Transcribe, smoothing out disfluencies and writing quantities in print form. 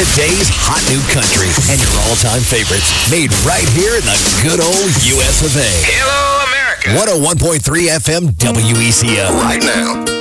Today's hot new country and your all-time favorites. Made right here in the good old US of A. Hello, America. 101.3 FM WECO. Right now.